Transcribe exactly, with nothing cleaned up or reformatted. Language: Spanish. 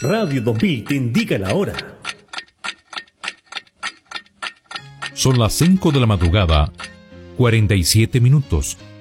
Radio dos mil te indica la hora. Son las cinco de la madrugada, cuarenta y siete minutos.